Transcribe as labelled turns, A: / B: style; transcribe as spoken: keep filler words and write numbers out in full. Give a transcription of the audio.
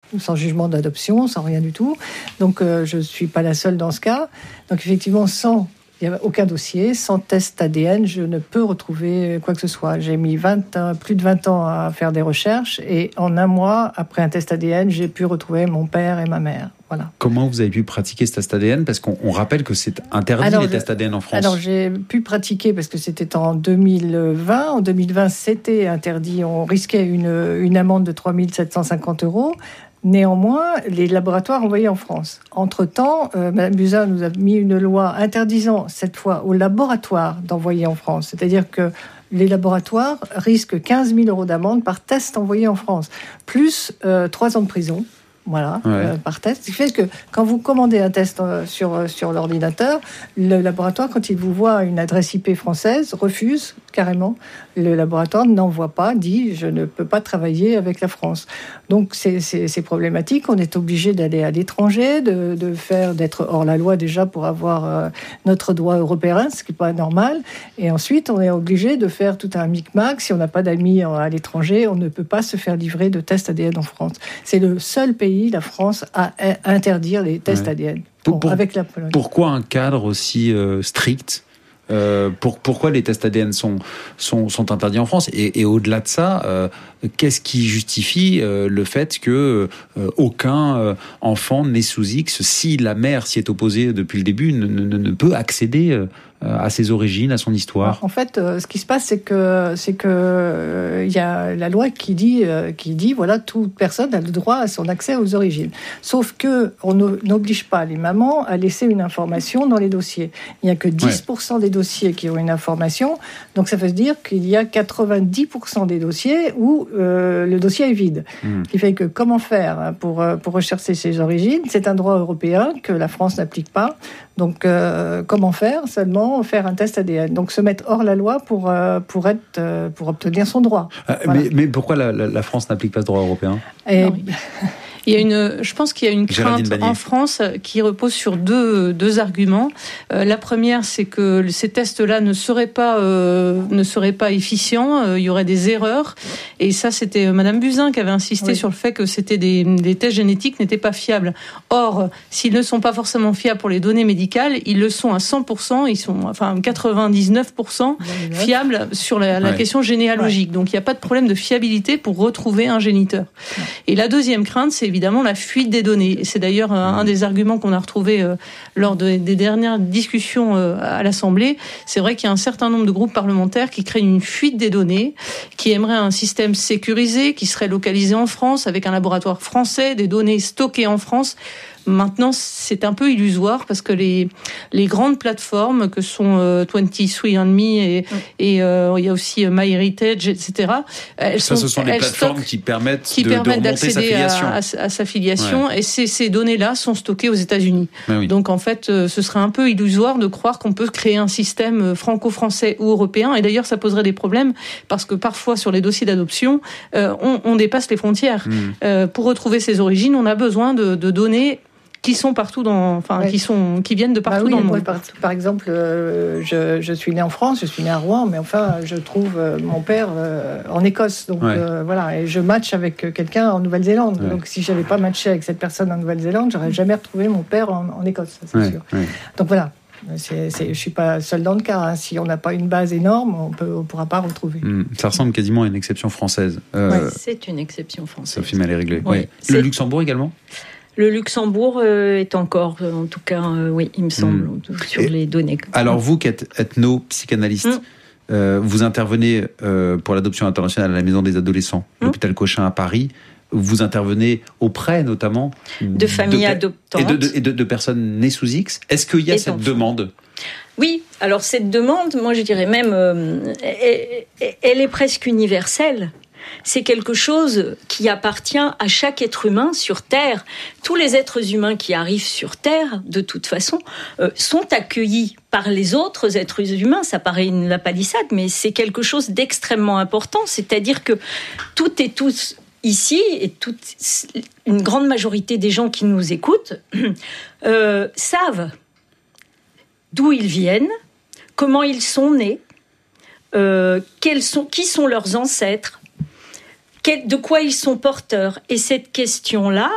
A: sans jugement d'adoption, sans rien du tout. Donc, euh, je ne suis pas la seule dans ce cas. Donc, effectivement, sans... il n'y a aucun dossier. Sans test A D N, je ne peux retrouver quoi que ce soit. J'ai mis vingt, plus de vingt ans à faire des recherches et en un mois, après un test A D N, j'ai pu retrouver mon père et ma mère. Voilà.
B: Comment vous avez pu pratiquer ce test A D N ? Parce qu'on on rappelle que c'est interdit alors, les tests A D N en France.
A: Alors j'ai pu pratiquer parce que c'était en deux mille vingt. En deux mille vingt, c'était interdit. On risquait une, une amende de trois mille sept cent cinquante euros. Néanmoins, les laboratoires envoyés en France. Entre-temps, euh, Mme Buzyn nous a mis une loi interdisant cette fois aux laboratoires d'envoyer en France. C'est-à-dire que les laboratoires risquent quinze mille euros d'amende par test envoyé en France, plus euh, trois ans de prison. Voilà, ouais. euh, par test. Ce qui fait que quand vous commandez un test euh, sur, sur l'ordinateur, le laboratoire, quand il vous voit une adresse I P française, refuse carrément. Le laboratoire n'envoie pas, dit « je ne peux pas travailler avec la France ». Donc c'est, c'est, c'est problématique. On est obligé d'aller à l'étranger, de, de faire, d'être hors la loi déjà pour avoir euh, notre droit européen, ce qui n'est pas normal. Et ensuite, on est obligé de faire tout un micmac. Si on n'a pas d'amis à l'étranger, on ne peut pas se faire livrer de tests A D N en France. C'est le seul pays, la France, à interdire les tests ouais. A D N. Bon,
B: pour,
A: avec la Pologne.
B: Pourquoi un cadre aussi euh, strict ? Euh, pour, pourquoi les tests A D N sont, sont, sont interdits en France ? et, et au-delà de ça, euh, qu'est-ce qui justifie euh, le fait que euh, aucun euh, enfant né sous X, si la mère s'y est opposée depuis le début, ne, ne, ne peut accéder euh, à ses origines, à son histoire ?
A: En fait, euh, ce qui se passe, c'est que c'est que euh, y a la loi qui dit euh, qui dit voilà, toute personne a le droit à son accès aux origines. Sauf que on n'oblige pas les mamans à laisser une information dans les dossiers. Il n'y a que dix pour cent ouais. des dossiers qui ont une information, donc ça veut dire qu'il y a quatre-vingt-dix pour cent des dossiers où euh, le dossier est vide. Mmh. Ce qui fait que comment faire pour pour rechercher ses origines ? C'est un droit européen que la France n'applique pas. Donc euh, comment faire ? Seulement faire un test A D N, donc se mettre hors la loi pour euh, pour être euh, pour obtenir son droit.
B: Euh, voilà. mais, mais pourquoi la, la, la France n'applique pas ce droit européen ?
C: Et... Il y a une, je pense qu'il y a une crainte en France qui repose sur deux, deux arguments. Euh, la première, c'est que ces tests-là ne seraient pas, euh, ne seraient pas efficients. Euh, il y aurait des erreurs. Et ça, c'était Madame Buzyn qui avait insisté oui. sur le fait que c'était des, des tests génétiques n'étaient pas fiables. Or, s'ils ne sont pas forcément fiables pour les données médicales, ils le sont à cent pour cent. Ils sont, enfin, quatre-vingt-dix-neuf pour cent fiables sur la, la ouais. question généalogique. Ouais. Donc, il n'y a pas de problème de fiabilité pour retrouver un géniteur. Ouais. Et la deuxième crainte, c'est évidemment la fuite des données. Et c'est d'ailleurs un, un des arguments qu'on a retrouvé euh, lors de, des dernières discussions euh, à l'Assemblée. C'est vrai qu'il y a un certain nombre de groupes parlementaires qui craignent une fuite des données, qui aimeraient un système sécurisé, qui serait localisé en France, avec un laboratoire français, des données stockées en France. Maintenant, c'est un peu illusoire parce que les les grandes plateformes que sont euh, vingt-trois and me et mm. et euh, il y a aussi euh, MyHeritage, et cetera. Elles
B: Ça,
C: sont,
B: ce sont les plateformes qui permettent
C: qui
B: de,
C: permettent
B: de remonter sa filiation.
C: À, à, à sa filiation. Ouais. Et ces, ces données-là sont stockées aux États-Unis. Oui. Donc en fait, euh, ce serait un peu illusoire de croire qu'on peut créer un système franco-français ou européen. Et d'ailleurs, ça poserait des problèmes parce que parfois sur les dossiers d'adoption, euh, on, on dépasse les frontières. Mm. Euh, pour retrouver ses origines, on a besoin de, de données qui sont partout dans, enfin, ouais. qui sont, qui viennent de partout bah oui, dans le monde.
A: Par, par exemple, euh, je, je suis née en France, je suis née à Rouen, mais enfin, je trouve euh, mon père euh, en Écosse, donc ouais. euh, voilà, et je match avec quelqu'un en Nouvelle-Zélande. Ouais. Donc, si j'avais pas matché avec cette personne en Nouvelle-Zélande, j'aurais jamais retrouvé mon père en, en Écosse, c'est ouais. sûr. Ouais. Donc voilà. C'est, c'est, je suis pas seule dans le cas. Hein. Si on n'a pas une base énorme, on peut, on pourra pas retrouver.
B: Mmh. Ça ressemble quasiment à une exception française.
D: Euh, ouais, c'est une exception française.
B: Sophie Mallet-Réglé. Ouais. Ouais. Le Luxembourg également.
D: Le Luxembourg euh, est encore, euh, en tout cas, euh, oui, il me semble, mmh. sur Et les données.
B: Alors vous, qui êtes ethno-psychanalyste, mmh. euh, vous intervenez euh, pour l'adoption internationale à la Maison des Adolescents, mmh. l'hôpital Cochin à Paris. Vous intervenez auprès, notamment,
D: de familles
B: de,
D: adoptantes
B: et de, de, et de, de personnes nées sous X. Est-ce qu'il y a et cette demande ?
D: Oui, alors cette demande, moi je dirais même, euh, elle, elle est presque universelle. C'est quelque chose qui appartient à chaque être humain sur Terre. Tous les êtres humains qui arrivent sur Terre, de toute façon, euh, sont accueillis par les autres êtres humains. Ça paraît une lapalissade, mais c'est quelque chose d'extrêmement important. C'est-à-dire que toutes et tous ici, et toute, une grande majorité des gens qui nous écoutent, euh, savent d'où ils viennent, comment ils sont nés, euh, quels sont, qui sont leurs ancêtres, de quoi ils sont porteurs. Et cette question-là,